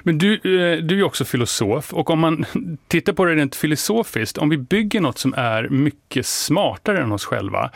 Men du är ju också filosof, och om man tittar på det rent filosofiskt, om vi bygger något som är mycket smartare än oss själva,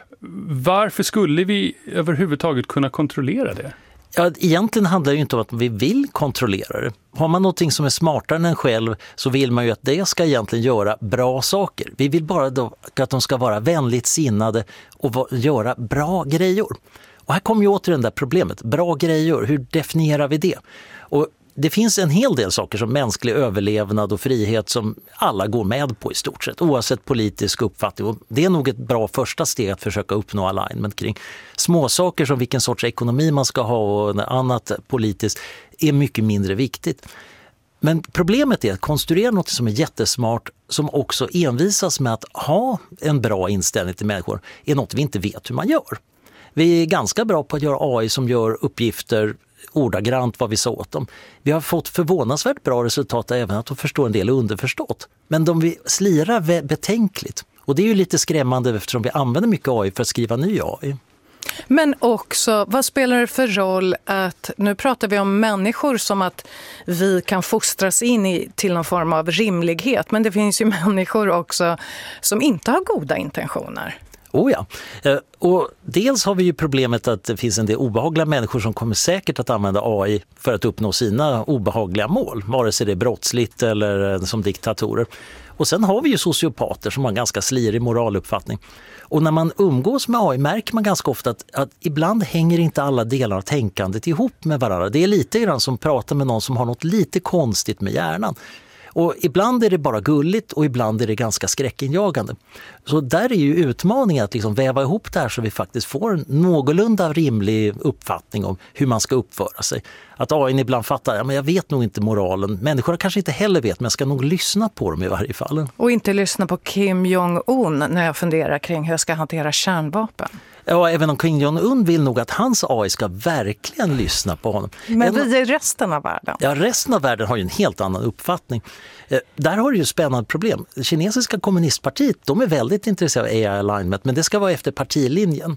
varför skulle vi överhuvudtaget kunna kontrollera det? Ja, egentligen handlar det ju inte om att vi vill kontrollera det. Har man någonting som är smartare än en själv så vill man ju att det ska egentligen göra bra saker. Vi vill bara då att de ska vara vänligt sinnade och göra bra grejer. Och här kommer ju åter det där problemet. Bra grejer, hur definierar vi det? Och det finns en hel del saker som mänsklig överlevnad och frihet som alla går med på i stort sett, oavsett politisk uppfattning. Och det är nog ett bra första steg att försöka uppnå alignment kring. Små saker som vilken sorts ekonomi man ska ha och annat politiskt är mycket mindre viktigt. Men problemet är att konstruera något som är jättesmart, som också envisas med att ha en bra inställning till människor, är något vi inte vet hur man gör. Vi är ganska bra på att göra AI som gör uppgifter ordagrant vad vi sa åt dem. Vi har fått förvånansvärt bra resultat, även att de förstår en del underförstått. Men de vill slira betänkligt. Och det är ju lite skrämmande eftersom vi använder mycket AI för att skriva ny AI. Men också, vad spelar det för roll att, nu pratar vi om människor som att vi kan fostras in till någon form av rimlighet, men det finns ju människor också som inte har goda intentioner. Oh ja. Och dels har vi ju problemet att det finns en del obehagliga människor som kommer säkert att använda AI för att uppnå sina obehagliga mål, vare sig det är brottsligt eller som diktatorer. Och sen har vi ju sociopater som har en ganska slirig moraluppfattning. Och när man umgås med AI märker man ganska ofta att ibland hänger inte alla delar av tänkandet ihop med varandra. Det är lite grann som pratar med någon som har något lite konstigt med hjärnan. Och ibland är det bara gulligt och ibland är det ganska skräckinjagande. Så där är ju utmaningen att liksom väva ihop det här så vi faktiskt får en någorlunda rimlig uppfattning om hur man ska uppföra sig. Att AI ibland fattar, ja, men jag vet nog inte moralen. Människor kanske inte heller vet, men jag ska nog lyssna på dem i varje fall. Och inte lyssna på Kim Jong-un när jag funderar kring hur jag ska hantera kärnvapen. Ja, även om Kim Jong-un vill nog att hans AI ska verkligen lyssna på honom. Men vi är resten av världen. Ja, resten av världen har ju en helt annan uppfattning. Där har du ju spännande problem. Det kinesiska kommunistpartiet, de är väldigt intresserade av AI-alignment, men det ska vara efter partilinjen.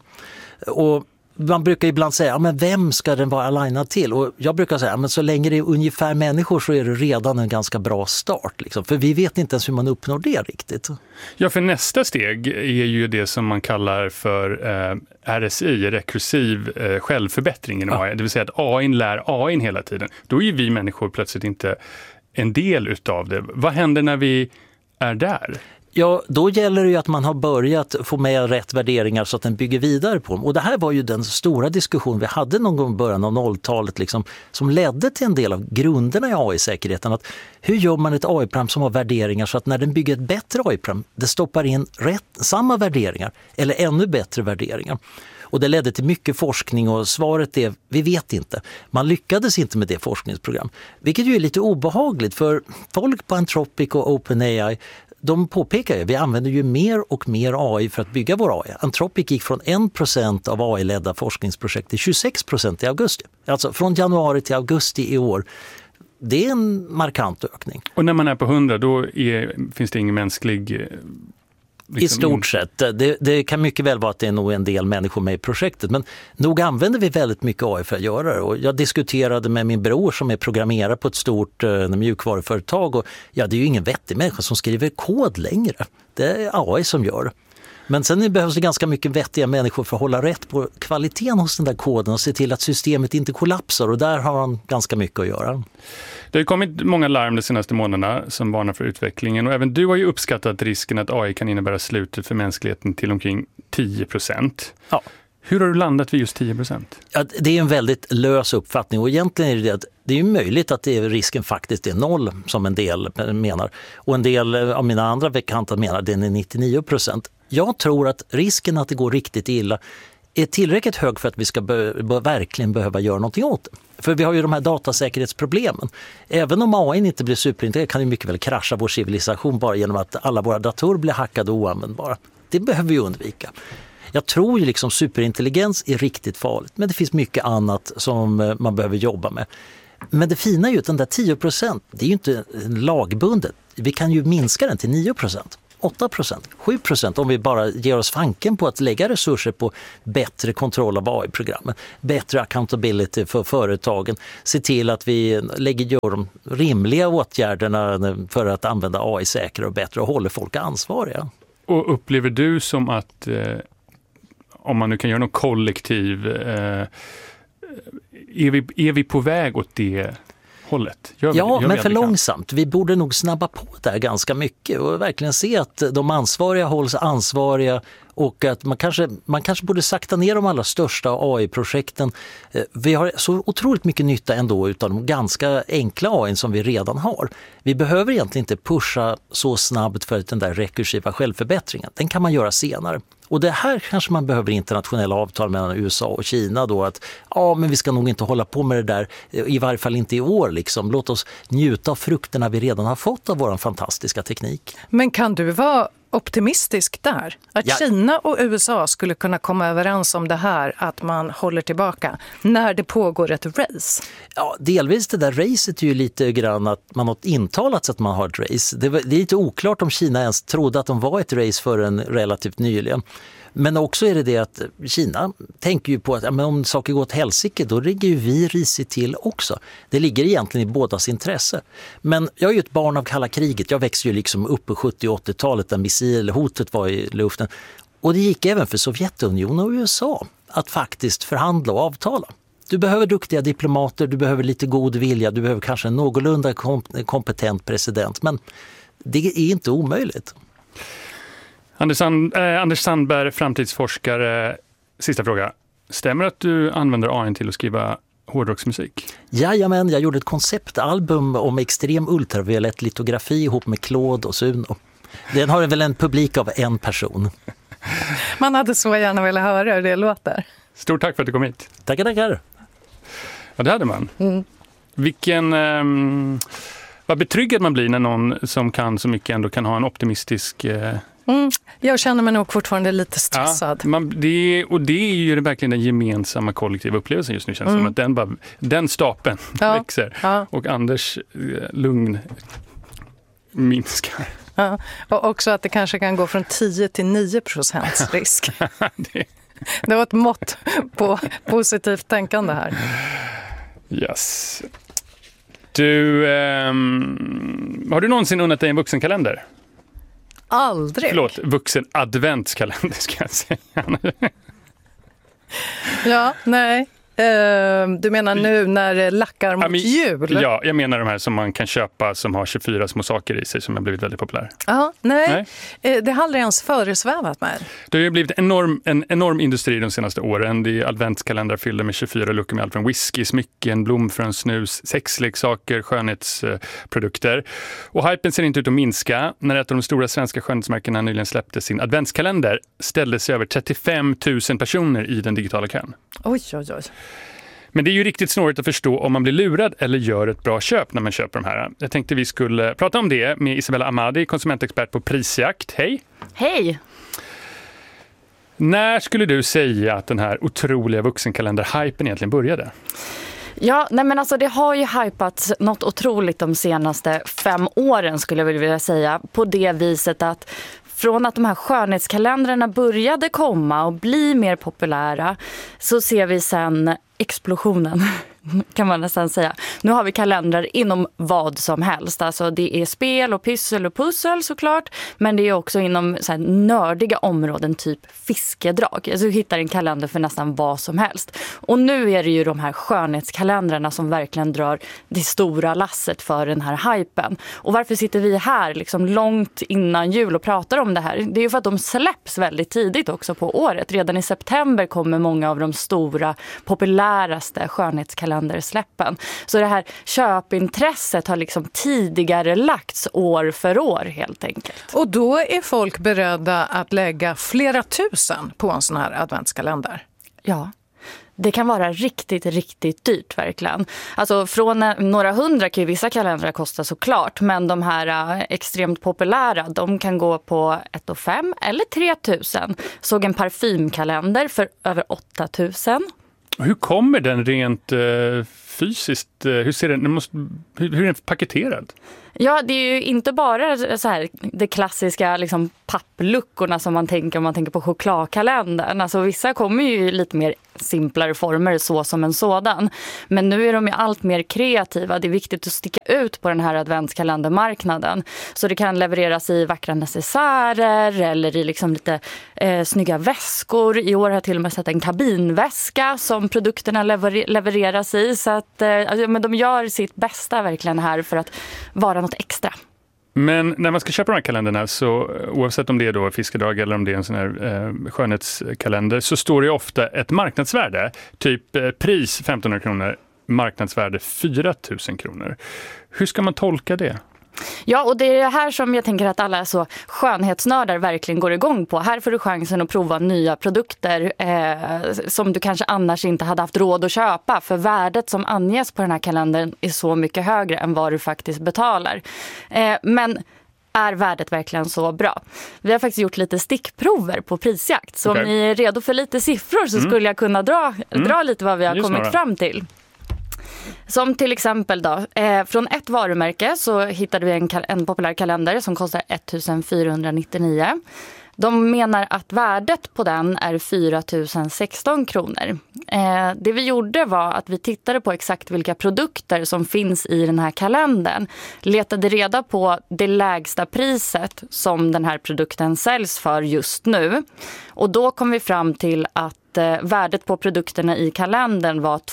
Och man brukar ibland säga, ja, men vem ska den vara alignad till? Och jag brukar säga, ja, men så länge det är ungefär människor så är det redan en ganska bra start. Liksom. För vi vet inte ens hur man uppnår det riktigt. Ja, för nästa steg är ju det som man kallar för RSI, rekursiv självförbättring inom AI. Det vill säga att AI lär AI hela tiden. Då är ju vi människor plötsligt inte en del utav det. Vad händer när vi är där? Ja, då gäller det ju att man har börjat få med rätt värderingar så att den bygger vidare på dem. Och det här var ju den stora diskussion vi hade någon gång i början av 00-talet liksom, som ledde till en del av grunderna i AI-säkerheten. Att hur gör man ett AI-program som har värderingar så att när den bygger ett bättre AI-program, det stoppar in samma värderingar eller ännu bättre värderingar. Och det ledde till mycket forskning och svaret är, vi vet inte. Man lyckades inte med det forskningsprogram. Vilket ju är lite obehagligt för folk på Anthropic och OpenAI, de påpekar ju, vi använder ju mer och mer AI för att bygga vår AI. Anthropic gick från 1% av AI-ledda forskningsprojekt till 26% i augusti. Alltså från januari till augusti i år. Det är en markant ökning. Och när man är på 100 då finns det ingen mänsklig... I stort sett. Det kan mycket väl vara att det är nog en del människor med i projektet. Men nog använder vi väldigt mycket AI för att göra det. Och jag diskuterade med min bror som är programmerare på ett stort mjukvaruföretag. Och ja, det är ju ingen vettig människa som skriver kod längre. Det är AI som gör det. Men sen behövs det ganska mycket vettiga människor för att hålla rätt på kvaliteten hos den där koden och se till att systemet inte kollapsar. Och där har han ganska mycket att göra. Det har kommit många larm de senaste månaderna som varnar för utvecklingen. Och även du har ju uppskattat risken att AI kan innebära slutet för mänskligheten till omkring 10%. Ja. Hur har du landat vid just 10%? Ja, det är en väldigt lös uppfattning och egentligen är det att det är möjligt att risken faktiskt är 0 som en del menar. Och en del av mina andra bekanta menar att den är 99%. Jag tror att risken att det går riktigt illa är tillräckligt hög för att vi ska verkligen behöva göra någonting åt det. För vi har ju de här datasäkerhetsproblemen. Även om AI inte blir superintelligent kan det mycket väl krascha vår civilisation bara genom att alla våra datorer blir hackade och oanvändbara. Det behöver vi undvika. Jag tror ju liksom superintelligens är riktigt farligt, men det finns mycket annat som man behöver jobba med. Men det fina är ju att den där 10%, det är ju inte lagbundet. Vi kan ju minska den till 9%. 8%, 7% om vi bara ger oss fanken på att lägga resurser på bättre kontroll av AI-programmen, bättre accountability för företagen, se till att vi gör de rimliga åtgärderna för att använda AI säkrare och bättre och håller folk ansvariga. Och upplever du som att om man nu kan göra någon kollektiv, är vi på väg åt det hållet? Gör vi för långsamt. Vi borde nog snabba på det här ganska mycket och verkligen se att de ansvariga hålls ansvariga och att man kanske borde sakta ner de allra största AI-projekten. Vi har så otroligt mycket nytta ändå utav de ganska enkla AI som vi redan har. Vi behöver egentligen inte pusha så snabbt för den där rekursiva självförbättringen. Den kan man göra senare. Och det här kanske man behöver internationella avtal mellan USA och Kina då att men vi ska nog inte hålla på med det där, i varje fall inte i år liksom. Låt oss njuta av frukterna vi redan har fått av vår fantastiska teknik. Men kan du vara optimistisk där? Att Kina och USA skulle kunna komma överens om det här, att man håller tillbaka när det pågår ett race? Ja, delvis det där racet är ju lite grann att man har intalat att man har ett race. Det är lite oklart om Kina ens trodde att de var ett race förrän relativt nyligen. Men också är det att Kina tänker ju på att om saker går åt helsike, då ligger ju vi risigt till också. Det ligger egentligen i bådas intresse. Men jag är ju ett barn av kalla kriget. Jag växte ju liksom upp på 70- och 80-talet där missilhotet var i luften. Och det gick även för Sovjetunionen och USA att faktiskt förhandla och avtala. Du behöver duktiga diplomater, du behöver lite god vilja, du behöver kanske en någorlunda kompetent president. Men det är inte omöjligt. Anders Sandberg, framtidsforskare. Sista fråga. Stämmer att du använder AI till att skriva hårdrocksmusik? Jajamän, jag gjorde ett konceptalbum om extrem ultraviolett litografi ihop med Claude och Suno. Den har väl en publik av en person. Man hade så gärna velat höra hur det låter. Stort tack för att du kom hit. Tackar. Ja, det hade man. Vad betryggad man blir när någon som kan så mycket ändå kan ha en optimistisk... Jag känner mig nog fortfarande lite stressad. Ja, det är ju verkligen den gemensamma kollektiva upplevelsen just nu. Känns som att den stapeln växer. Ja. Och Anders lugn minskar. Ja. Och också att det kanske kan gå från 10 till 9% risk. Det var ett mått på positivt tänkande här. Yes. Har du någonsin unnat dig en vuxenkalender? Aldrig. Förlåt, vuxen adventskalender ska jag säga. Ja, nej. Du menar nu när det lackar mot jul? Ja, jag menar de här som man kan köpa som har 24 små saker i sig som har blivit väldigt populär. Ja, nej. Det har aldrig ens föresvävat mig. Det har ju blivit en enorm industri de senaste åren. Det är adventskalendrar fyllda med 24 luckor med allt från whisky, smycken, blomfrön, snus, sexleksaker, skönhetsprodukter. Och hypen ser inte ut att minska. När ett av de stora svenska skönhetsmärkena nyligen släppte sin adventskalender ställde sig över 35 000 personer i den digitala kön. Oj. Men det är ju riktigt snårigt att förstå om man blir lurad eller gör ett bra köp när man köper de här. Jag tänkte vi skulle prata om det med Isabella Amadi, konsumentexpert på Prisjakt. Hej! Hej! När skulle du säga att den här otroliga vuxenkalender-hypen egentligen började? Ja, nej men alltså det har ju hypats något otroligt de senaste 5 åren skulle jag vilja säga. På det viset att från att de här skönhetskalendrarna började komma och bli mer populära så ser vi sen explosionen, kan man nästan säga. Nu har vi kalendrar inom vad som helst. Alltså det är spel och pyssel och pussel såklart. Men det är också inom så här nördiga områden, typ fiskedrag. Alltså du hittar en kalender för nästan vad som helst. Och nu är det ju de här skönhetskalendrarna som verkligen drar det stora lasset för den här hypen. Och varför sitter vi här liksom långt innan jul och pratar om det här? Det är ju för att de släpps väldigt tidigt också på året. Redan i september kommer många av de stora, populäraste skönhetskalendersläppen. Så det här köpintresset har liksom tidigare lagts år för år helt enkelt. Och då är folk beredda att lägga flera tusen på en sån här adventskalender? Ja. Det kan vara riktigt, riktigt dyrt verkligen. Alltså från några 100 kan ju vissa kalendrar kosta såklart. Men de här extremt populära, de kan gå på 1 500 eller 3 000. Såg en parfymkalender för över 8 000. Hur kommer den rent fysiskt? Hur ser hur är den paketerad? Ja, det är ju inte bara så här, det klassiska liksom, pappluckorna som man tänker om man tänker på chokladkalendern. Alltså, vissa kommer ju i lite mer simplare former så som en sådan. Men nu är de ju allt mer kreativa. Det är viktigt att sticka ut på den här adventskalendermarknaden. Så det kan levereras i vackra necessärer eller i liksom lite snygga väskor. I år har jag till och med sett en kabinväska som produkterna levereras i. Så att, men de gör sitt bästa verkligen här för att vara något extra. Men när man ska köpa de här kalenderna, så oavsett om det är då fiskedag eller om det är en sån här skönhetskalender, så står det ofta ett marknadsvärde, typ pris 1500 kronor, marknadsvärde 4 000 kronor. Hur ska man tolka det? Ja, och det är det här som jag tänker att alla så skönhetsnördar verkligen går igång på. Här får du chansen att prova nya produkter som du kanske annars inte hade haft råd att köpa. För värdet som anges på den här kalendern är så mycket högre än vad du faktiskt betalar. Men är värdet verkligen så bra? Vi har faktiskt gjort lite stickprover på prisjakt. Så om ni är redo för lite siffror så skulle jag kunna dra lite vad vi har kommit fram till. Som till exempel då, från ett varumärke så hittade vi en populär kalender som kostar 1499. De menar att värdet på den är 4016 kronor. Det vi gjorde var att vi tittade på exakt vilka produkter som finns i den här kalendern. Letade reda på det lägsta priset som den här produkten säljs för just nu. Och då kom vi fram till att värdet på produkterna i kalendern var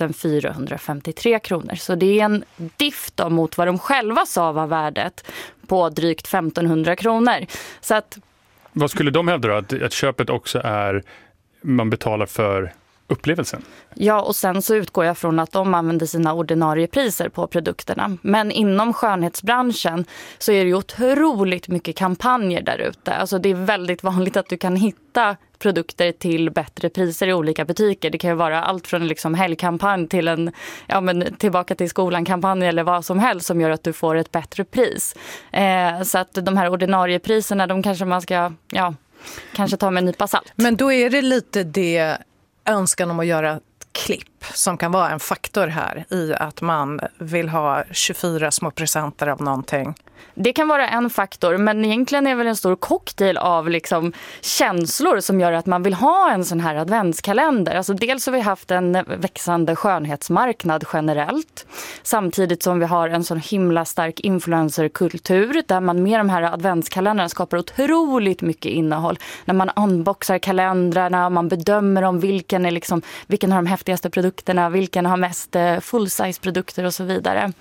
2453 kronor. Så det är en diff då mot vad de själva sa var värdet på drygt 1500 kronor. Så att vad skulle de hävda då? Att köpet också är, man betalar för upplevelsen? Ja, och sen så utgår jag från att de använder sina ordinarie priser på produkterna. Men inom skönhetsbranschen så är det ju otroligt mycket kampanjer där ute. Alltså det är väldigt vanligt att du kan hitta produkter till bättre priser i olika butiker. Det kan ju vara allt från liksom helgkampanj till en tillbaka till skolan-kampanj eller vad som helst som gör att du får ett bättre pris. Så att de här ordinarie priserna, de kanske man ska kanske ta med en nypa salt. Men då är det lite det önskan om att göra ett klipp som kan vara en faktor här i att man vill ha 24 små presenter av någonting. Det kan vara en faktor, men egentligen är det väl en stor cocktail av liksom känslor som gör att man vill ha en sån här adventskalender. Alltså dels har vi haft en växande skönhetsmarknad generellt, samtidigt som vi har en sån himla stark influencerkultur där man med de här adventskalendrarna skapar otroligt mycket innehåll. När man unboxar kalendrarna, man bedömer om vilken har de häftigaste produkterna, vilken har mest full-size produkter och så vidare.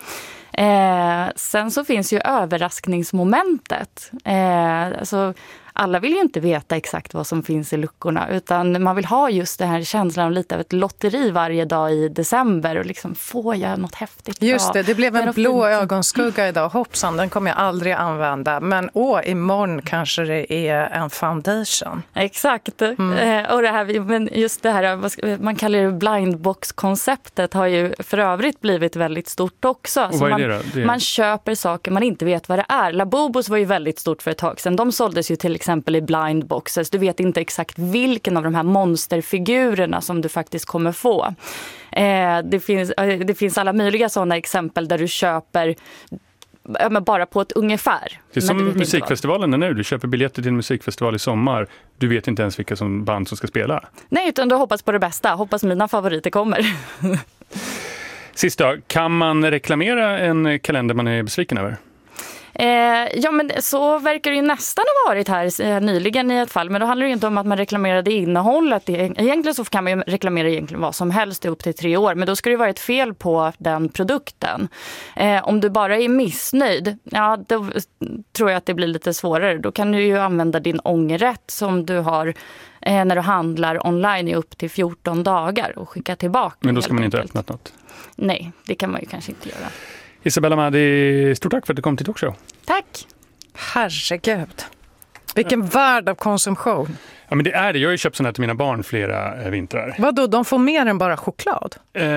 Sen så finns ju överraskningsmomentet. Alltså, alla vill ju inte veta exakt vad som finns i luckorna, utan man vill ha just den här känslan av lite av ett lotteri varje dag i december och liksom får jag något häftigt. Just det blev en blå ögonskugga idag. Hoppsan, den kommer jag aldrig använda. Men imorgon kanske det är en foundation. Exakt. Och det här, men just det här, man kallar det blindbox-konceptet har ju för övrigt blivit väldigt stort också. Och vad är det då? Man köper saker man inte vet vad det är. Labobos var ju väldigt stort för ett tag sedan. De såldes ju till exempel i blindboxes. Du vet inte exakt vilken av de här monsterfigurerna som du faktiskt kommer få. Det finns alla möjliga sådana exempel där du köper bara på ett ungefär. Det är som musikfestivalen nu. Du köper biljetter till en musikfestival i sommar. Du vet inte ens vilka band som ska spela. Nej, utan du hoppas på det bästa. Hoppas mina favoriter kommer. Sist då, kan man reklamera en kalender man är besviken över? Ja, men så verkar det ju nästan ha varit här nyligen i ett fall. Men då handlar det inte om att man reklamerade innehållet. Egentligen så kan man ju reklamera vad som helst upp till 3 år. Men då ska det vara ett fel på den produkten. Om du bara är missnöjd, då tror jag att det blir lite svårare. Då kan du ju använda din ångerrätt som du har när du handlar online i upp till 14 dagar och skicka tillbaka. Men då ska man inte öppna något? Nej, det kan man ju kanske inte göra. Isabella Mahdi, stort tack för att du kom till Talkshow. Tack. Herregud. Vilken värld av konsumtion. Ja, men det är det. Jag har ju köpt sådana här till mina barn flera vintrar. Vadå, de får mer än bara choklad?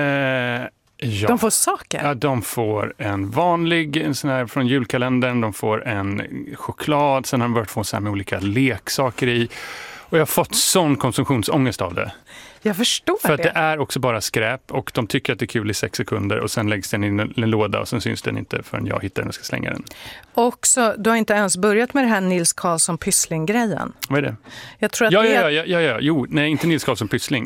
Ja. De får saker? Ja, de får en vanlig en sån här från julkalendern. De får en choklad. Sen har de börjat få så här med olika leksaker i. Och jag har fått sån konsumtionsångest av det. Jag förstår För att det är också bara skräp och de tycker att det är kul i 6 sekunder och sen läggs den in i en låda och sen syns den inte förrän jag hittar den och ska slänga den. Och så, du har inte ens börjat med det här Nils Karlsson Pyssling-grejen. Vad är det? Jag tror att Ja. Jo, nej, inte Nils Karlsson Pyssling.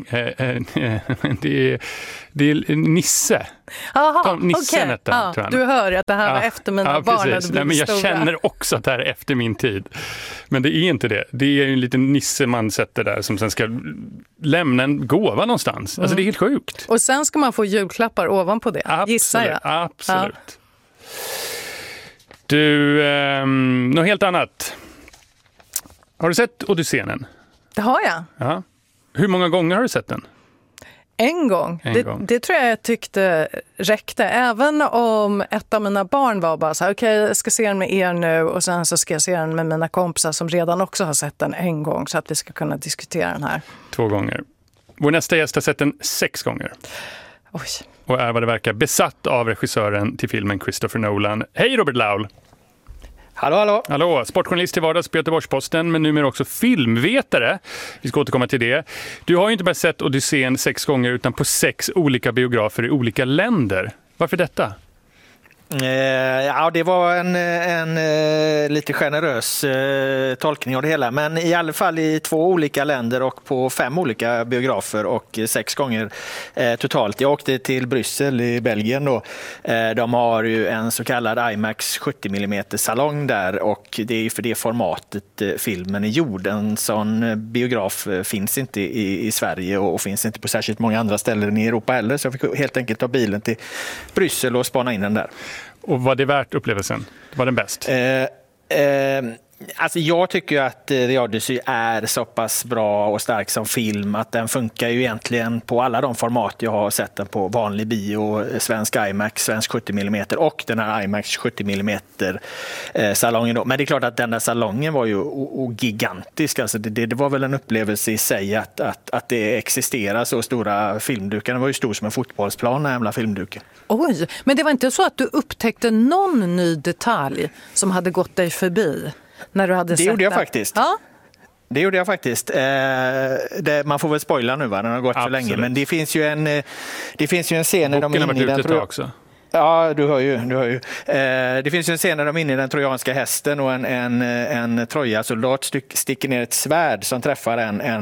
Det är Nisse. Jaha, Nissen hette han, tror jag. Du hör att det här var efter mina barn hade blivit men jag stora. känner också att det här är efter min tid. Men det är inte det. Det är ju en liten nisse man sätter där som sen ska lämna en gåva någonstans. Alltså det är helt sjukt. Och sen ska man få julklappar ovanpå det, gissar jag. Absolut. Ja. Du, något helt annat. Har du sett Odysseen? Det har jag. Ja. Hur många gånger har du sett den? En gång. Det tror jag tyckte räckte. Även om ett av mina barn var bara så här, okej, jag ska se den med er nu och sen så ska jag se den med mina kompisar som redan också har sett den en gång så att vi ska kunna diskutera den här. 2 gånger. Vår nästa gäst har sett den 6 gånger. Oj. Och är vad det verkar besatt av regissören till filmen Christopher Nolan. Hej Robert Laul! Hallå. Hallå, sportjournalist till vardags på Göteborgs-Posten, men numera också filmvetare. Vi ska återkomma till det. Du har ju inte bara sett Odysseen 6 gånger utan på 6 olika biografer i olika länder. Varför detta? Ja, det var en lite generös tolkning av det hela, men i alla fall i 2 olika länder och på 5 olika biografer och 6 gånger totalt. Jag åkte till Bryssel i Belgien då. De har ju en så kallad IMAX 70 mm salong där och det är för det formatet filmen är gjord. En sån biograf finns inte i Sverige och finns inte på särskilt många andra ställen i Europa heller, så jag fick helt enkelt ta bilen till Bryssel och spana in den där. Och var det värt upplevelsen? Var den bäst? Alltså jag tycker ju att The Odyssey är så pass bra och stark som film att den funkar ju egentligen på alla de format jag har sett den på. Vanlig bio, svensk IMAX, svensk 70 mm och den här IMAX 70 mm salongen då. Men det är klart att den där salongen var ju gigantisk. Alltså det var väl en upplevelse i sig att det existerar så stora filmdukar. Den var ju stor som en fotbollsplan, den jävla filmduken. Oj, men det var inte så att du upptäckte någon ny detalj som hade gått dig förbi? När du hade det sett gjorde jag den. faktiskt. Ja? Det gjorde jag faktiskt. Man får väl spoila nu, va? Den har gått så länge. Men det finns ju en scen när de är inne i den. Också. Ja, du hör ju. Det finns ju en scen när de är inne i den trojanska hästen och en trojasoldat sticker ner ett svärd som träffar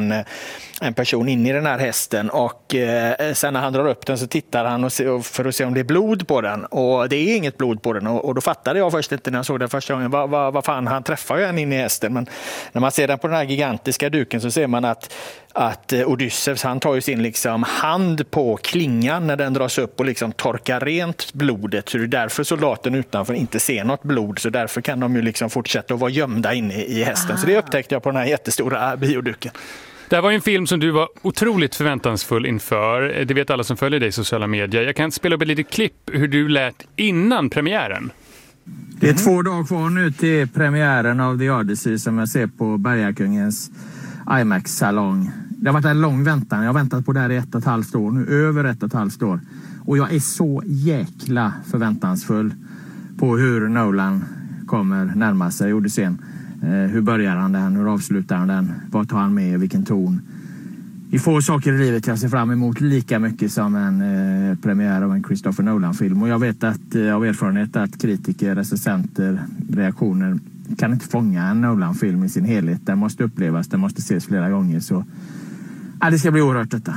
en person in i den här hästen och sen när han drar upp den så tittar han för att se om det är blod på den och det är inget blod på den och då fattade jag först inte när jag såg den första gången vad fan, han träffar ju en in i hästen, men när man ser den på den här gigantiska duken så ser man att Odysseus, han tar ju sin liksom hand på klingan när den dras upp och liksom torkar rent blodet, så det är därför soldaten utanför inte ser något blod, så därför kan de ju liksom fortsätta att vara gömda inne i hästen. Så det upptäckte jag på den här jättestora bioduken. Det här var en film som du var otroligt förväntansfull inför. Det vet alla som följer dig i sociala medier. Jag kan spela upp ett litet klipp hur du lät innan premiären. Det är 2 dagar kvar nu till premiären av The Odyssey som jag ser på Bergakungens IMAX-salong. Det har varit en lång väntan. Jag har väntat på det här i 1,5 år nu. Över 1,5 år. Och jag är så jäkla förväntansfull på hur Nolan kommer närma sig Odysseen. Hur börjar han den? Hur avslutar han den? Vad tar han med? Vilken ton? Det är få saker i livet jag ser fram emot lika mycket som en premiär av en Christopher Nolan-film. Och jag vet av erfarenhet att kritiker, recensenter, reaktioner kan inte fånga en Nolan-film i sin helhet. Den måste upplevas, den måste ses flera gånger. Så det ska bli oerhört detta.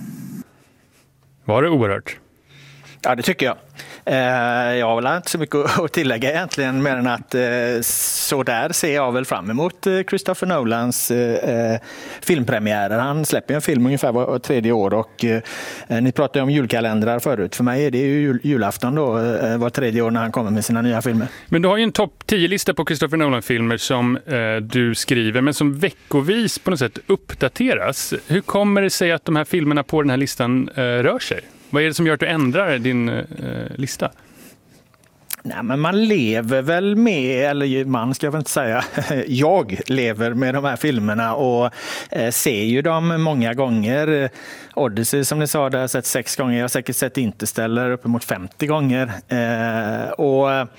Var det oerhört? Ja, det tycker jag. Jag har väl inte så mycket att tillägga egentligen, mer än att så där ser jag väl fram emot Christopher Nolans filmpremiärer. Han släpper en film ungefär var 3:e år och ni pratade om julkalendrar förut. För mig är det ju julafton då, var 3:e år när han kommer med sina nya filmer. Men du har ju en topp 10-lista på Christopher Nolan-filmer som du skriver, men som veckovis på något sätt uppdateras. Hur kommer det sig att de här filmerna på den här listan rör sig? Vad är det som gör att du ändrar din lista? Nej, men man lever väl med, eller man ska jag väl inte säga, jag lever med de här filmerna och ser ju dem många gånger. Odyssey som ni sa, där har jag sett 6 gånger. Jag har säkert sett Interstellar uppemot 50 gånger. Och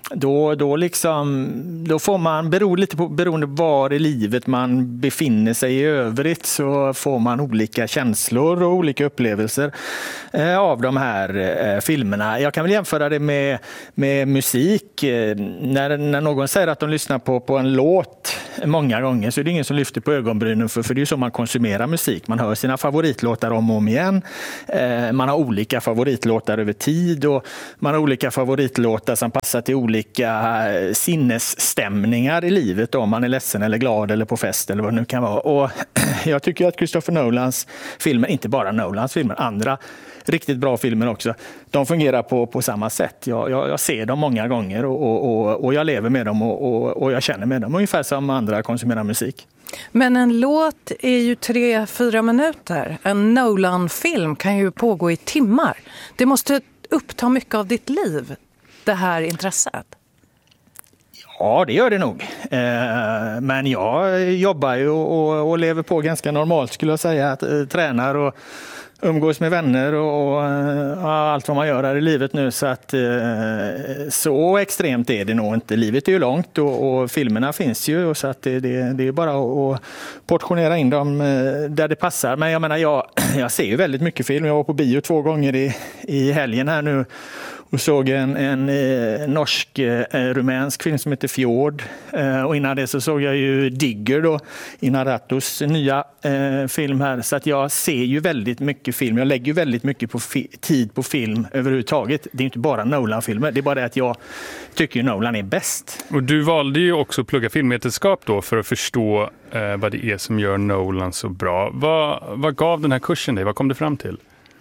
då får man, beroende på var i livet man befinner sig i övrigt, så får man olika känslor och olika upplevelser av de här filmerna. Jag kan väl jämföra det med musik. När någon säger att de lyssnar på en låt många gånger, så är det ingen som lyfter på ögonbrynen, för det är ju så man konsumerar musik. Man hör sina favoritlåtar om och om igen. Man har olika favoritlåtar över tid, och man har olika favoritlåtar som passar till olika sinnesstämningar i livet, om man är ledsen eller glad eller på fest eller vad det nu kan vara. Och jag tycker att Christopher Nolans filmer, inte bara Nolans filmer, andra riktigt bra filmer också, de fungerar på samma sätt. Jag ser dem många gånger och jag lever med dem och jag känner med dem, ungefär som andra konsumerar musik. Men en låt är ju 3-4 minuter. En Nolan-film kan ju pågå i timmar. Det måste uppta mycket av ditt liv, det här intresset. Ja, det gör det nog. Men jag jobbar ju och lever på ganska normalt, skulle jag säga. Att tränar och umgås med vänner och allt vad man gör här i livet nu. Så att så extremt är det nog inte. Livet är ju långt och filmerna finns ju. Så att det är bara att portionera in dem där det passar. Men jag menar, jag ser ju väldigt mycket film. Jag var på bio 2 gånger i helgen här nu. Och såg en norsk-rumänsk film som heter Fjord. Och innan det så såg jag ju Digger då, Inarritus nya film här. Så att jag ser ju väldigt mycket film. Jag lägger ju väldigt mycket tid på film överhuvudtaget. Det är inte bara Nolan-filmer. Det är bara det att jag tycker Nolan är bäst. Och du valde ju också att plugga filmvetenskap då för att förstå vad det är som gör Nolan så bra. Vad gav den här kursen dig? Vad kom du fram till?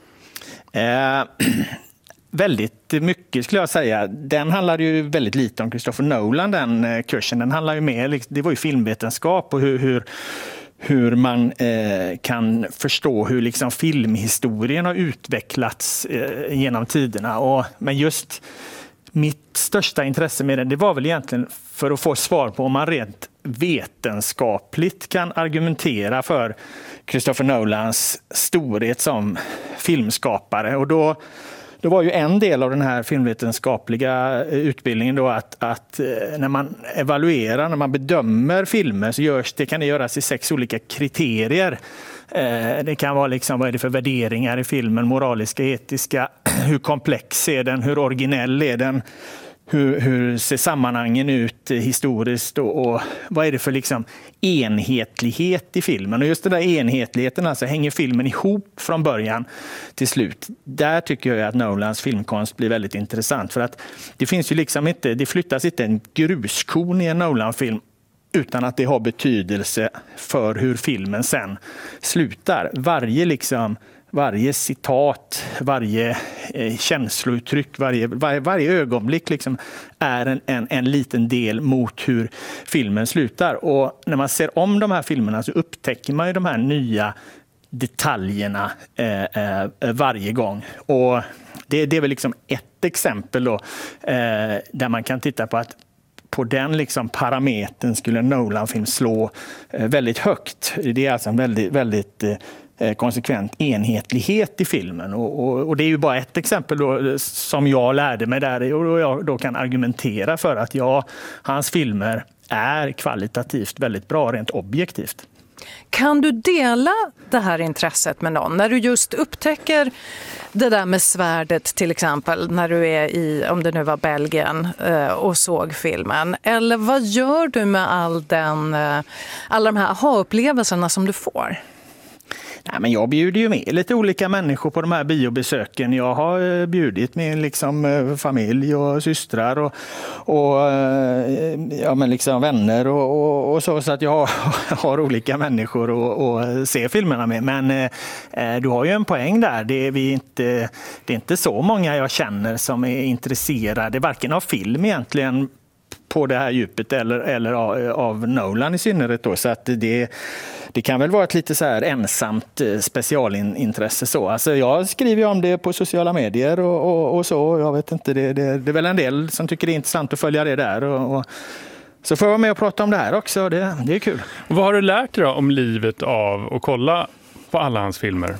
Väldigt mycket skulle jag säga. Den handlade ju väldigt lite om Christopher Nolan, den kursen. Den handlar ju mer, det var ju filmvetenskap och hur man kan förstå hur liksom filmhistorien har utvecklats genom tiderna. Men just mitt största intresse med den, det var väl egentligen för att få svar på om man rent vetenskapligt kan argumentera för Christopher Nolans storhet som filmskapare. Och då var ju en del av den här filmvetenskapliga utbildningen då att när man evaluerar, när man bedömer filmer, så kan det göras i 6 olika kriterier. Det kan vara liksom, vad är det för värderingar i filmen, moraliska, etiska, hur komplex är den, hur originell är den, hur ser sammanhangen ut historiskt och vad är det för liksom enhetlighet i filmen. Och just den där enhetligheten, alltså hänger filmen ihop från början till slut. Där tycker jag att Nolans filmkonst blir väldigt intressant, för att det finns ju liksom inte, det flyttas inte en gruskorn i en Nolan-film utan att det har betydelse för hur filmen sen slutar. Varje citat, varje känslouttryck, varje ögonblick liksom är en liten del mot hur filmen slutar. Och när man ser om de här filmerna så upptäcker man ju de här nya detaljerna varje gång. Och det är väl liksom ett exempel då, där man kan titta på att på den liksom parametern skulle en Nolan-film slå väldigt högt. Det är alltså en väldigt konsekvent enhetlighet i filmen. Och det är ju bara ett exempel då, som jag lärde mig där, och jag då kan argumentera för att hans filmer är kvalitativt väldigt bra, rent objektivt. Kan du dela det här intresset med någon? När du just upptäcker det där med svärdet till exempel, när du är i, om det nu var Belgien, och såg filmen. Eller vad gör du med alla de här aha-upplevelserna som du får? Nej, men jag bjuder ju med lite olika människor på de här biobesöken. Jag har bjudit med liksom familj och systrar och men liksom vänner och så att jag har olika människor och se filmerna med. Men du har ju en poäng där. Det är inte så många jag känner som är intresserade varken av film egentligen på det här djupet eller av Nolan i synnerhet då. Så att det kan väl vara ett lite så här ensamt specialintresse så. Alltså jag skriver om det på sociala medier och så. Jag vet inte, det är väl en del som tycker det är intressant att följa det där. Och så får jag vara med och prata om det här också. Det är kul. Och vad har du lärt dig då om livet av att kolla på alla hans filmer?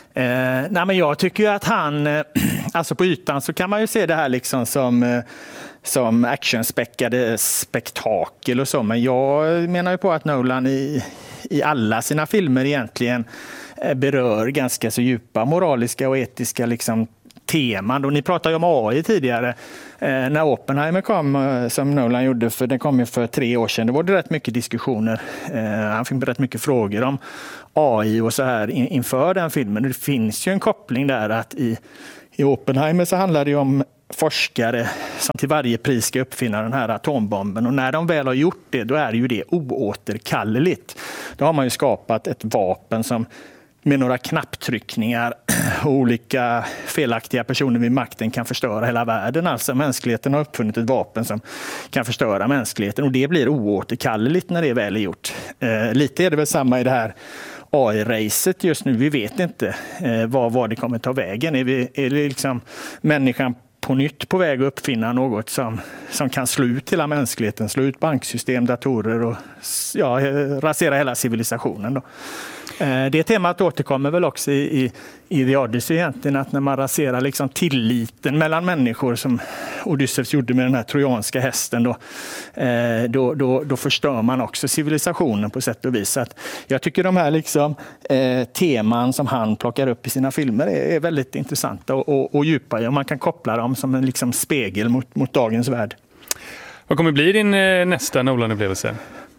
Nej, men jag tycker ju att han, alltså på ytan så kan man ju se det här liksom som som actionspäckade spektakel och så. Men jag menar ju på att Nolan i alla sina filmer egentligen berör ganska så djupa moraliska och etiska liksom teman. Och ni pratade ju om AI tidigare. När Oppenheimer kom, som Nolan gjorde, för den kom ju för 3 år sedan, det var det rätt mycket diskussioner. Han fick rätt mycket frågor om AI och så här inför den filmen. Det finns ju en koppling där att i Oppenheimer så handlar det ju om forskare som till varje pris ska uppfinna den här atombomben. Och när de väl har gjort det, då är ju det oåterkalleligt. Då har man ju skapat ett vapen som med några knapptryckningar och olika felaktiga personer vid makten kan förstöra hela världen. Alltså mänskligheten har uppfunnit ett vapen som kan förstöra mänskligheten och det blir oåterkalleligt när det väl är gjort. Lite är det väl samma i det här AI-racet just nu. Vi vet inte vad det kommer ta vägen. Är det liksom människan på nytt på väg att uppfinna något som kan slå ut hela mänskligheten, slå ut banksystem, datorer och rasera hela civilisationen då. Det temat återkommer väl också i The Odyssey egentligen, att när man raserar liksom tilliten mellan människor som Odysseus gjorde med den här trojanska hästen då förstör man också civilisationen på sätt och vis. Så att jag tycker de här liksom, teman som han plockar upp i sina filmer är väldigt intressanta och djupa och man kan koppla dem som en liksom spegel mot dagens värld. Vad kommer bli din nästa Nolan-upplevelse?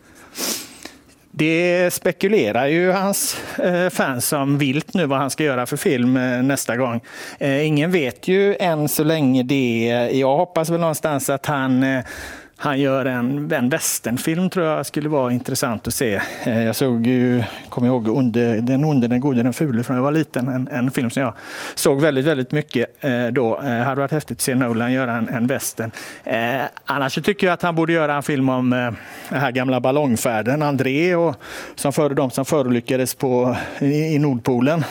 Det spekulerar ju hans fans som vilt nu vad han ska göra för film nästa gång. Ingen vet ju än så länge det. Jag hoppas väl någonstans att han gör en westernfilm, tror jag skulle vara intressant att se. Jag kommer ihåg Den onde, den gode, den fule från jag var liten. En film som jag såg väldigt, väldigt mycket då. Hade varit häftigt att se Nolan göra en western. Annars tycker jag att han borde göra en film om den här gamla ballongfärden, André, och de som förolyckades i Nordpolen.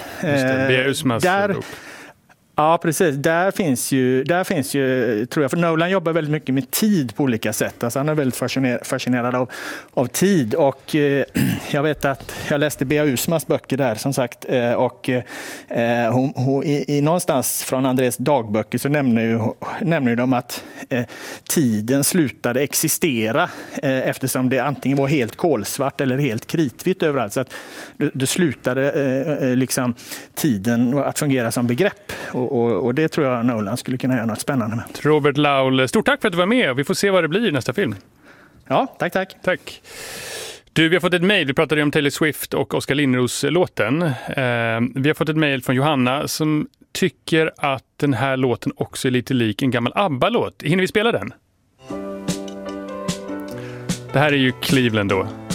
Ja, precis. Där finns ju, tror jag, för Nolan jobbar väldigt mycket med tid på olika sätt. Alltså han är väldigt fascinerad av tid. Och jag vet att jag läste Bea Usmas böcker där, som sagt. Och hon någonstans från Andrés dagböcker så nämner de att tiden slutade existera eftersom det antingen var helt kolsvart eller helt kritvitt överallt. Så att det slutade liksom tiden att fungera som begrepp. Och det tror jag Nolan skulle kunna göra något spännande med. Robert Laul, stort tack för att du var med. Vi får se vad det blir i nästa film. Ja, tack. Tack. Du, vi har fått ett mejl. Vi pratade om Taylor Swift och Oskar Lindros-låten. Vi har fått ett mejl från Johanna som tycker att den här låten också är lite lik en gammal ABBA-låt. Hinner vi spela den? Det här är ju Cleveland då.